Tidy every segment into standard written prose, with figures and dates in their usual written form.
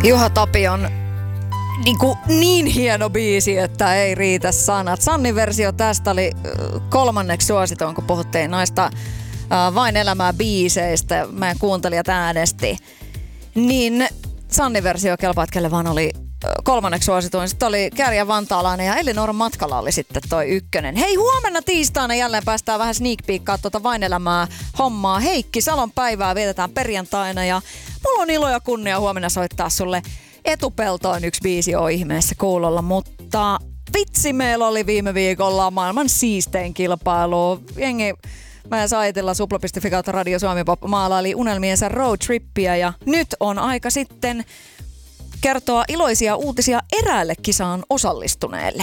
Juha Tapion niin hieno biisi, että ei riitä sanat. Sannin versio tästä oli kolmanneksi suosituin, kun puhuttiin noista Vain elämää biiseistä. Meidän kuuntelijat äänesti. Niin Sannin versio kelpaat, kelle vaan oli kolmanneksi suosituin. Sitten oli Kääriä Vantaalainen ja Elinooran matkalla oli sitten toi ykkönen. Hei, huomenna tiistaina jälleen päästään vähän sneak peekkaa Vain elämää hommaa. Heikki Salon päivää vietetään perjantaina ja mulla on ilo ja kunnia huomenna soittaa sulle Etupeltoon yksi biisi on ihmeessä kuulolla, mutta vitsi meillä oli viime viikolla maailman siistein kilpailu. Jengi meidän saitilla supla.fi kautta Radio Suomi Pop maalaili unelmiensa roadtrippiä ja nyt on aika sitten kertoa iloisia uutisia eräälle kisaan osallistuneelle.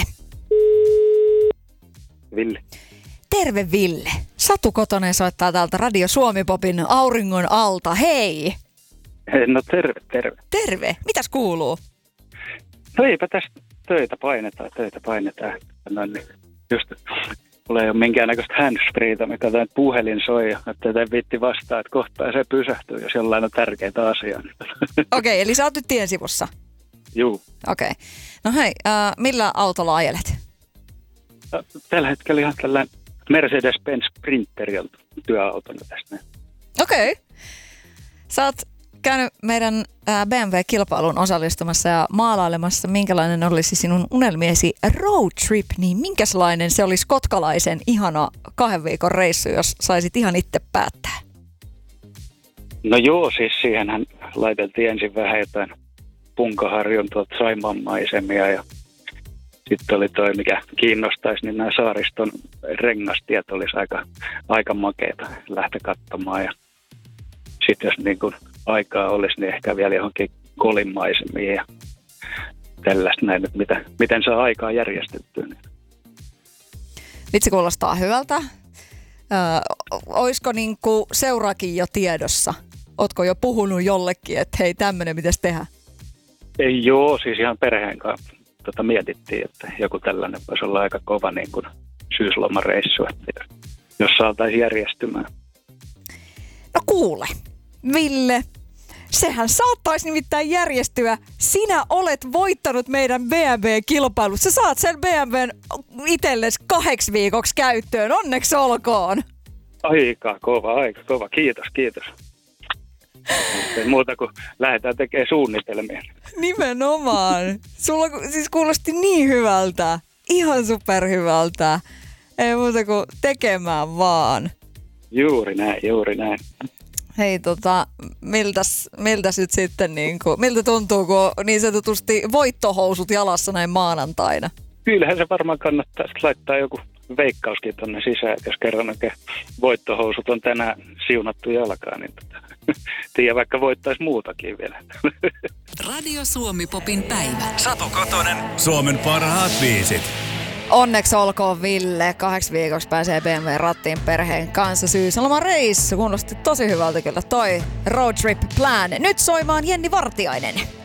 Ville. Terve Ville. Satu Kotonen soittaa täältä Radio Suomi Popin auringon alta. Hei! No terve. Terve. Mitäs kuuluu? No eipä tästä töitä painetaan. No niin, just mulla ei ole minkäännäköistä handsfreeta, mikä tämän puhelin soi, että ei viitti vastaa, että kohta se pysähtyy, jos jollain on tärkeitä asiaa. Okei, eli sä oot nyt tien sivussa? Juu. Okei. No hei, millä autolla ajelet? No, tällä hetkellä ihan tällainen Mercedes-Benz Sprinteri on työautona tästä. Okei. Sä oot käynyt meidän BMW-kilpailuun osallistumassa ja maalailemassa, minkälainen olisi sinun unelmiesi road trip, niin minkälainen se olisi kotkalaisen ihana 2 viikon reissu, jos saisit ihan itse päättää? No joo, siis siihenhän laiteltiin ensin vähän jotain Punkaharjun tuolta Saimaan maisemia ja sitten oli toi, mikä kiinnostaisi, niin nämä saariston rengastiet olisi aika makeita lähteä katsomaan ja sitten jos niin kuin aikaa olisi, niin ehkä vielä johonkin kolinmaisemiin ja tällaista näin, että miten saa aikaa järjestettyä. Vitsi kuulostaa hyvältä. Olisiko niinku seuraakin jo tiedossa? Ootko jo puhunut jollekin, että hei tämmöinen pitäisi tehdä? Ei joo, siis ihan perheen kanssa mietittiin, että joku tällainen voisi olla aika kova niin kuin syyslomareissu, jos saataisiin järjestymään. No kuule, Ville, sehän saattaisi nimittäin järjestyä. Sinä olet voittanut meidän BMW-kilpailun. Sä saat sen BMWn itsellesi 2 viikoksi käyttöön. Onneksi olkoon. Aika kova. Kiitos. Ei muuta kuin lähdetään tekemään suunnitelmia. Nimenomaan. Sulla siis kuulosti niin hyvältä. Ihan superhyvältä. Ei muuta kuin tekemään vaan. Juuri näin. Hei, miltäs nyt sitten, miltä tuntuu, kun niin sanotusti voittohousut jalassa näin maanantaina? Kyllähän se varmaan kannattaa laittaa joku veikkauskin tonne sisään, että jos kerran oikein voittohousut on tänään siunattu jalkaan, niin tiedä vaikka voittaisi muutakin vielä. Radio Suomi Popin päivä. Satu Kotonen, Suomen parhaat biisit. Onneksi olkoon Ville. 2 viikoksi pääsee BMW-rattiin perheen kanssa syysloman reissu. Kuulosti tosi hyvältä kyllä toi road trip plan. Nyt soimaan Jenni Vartiainen.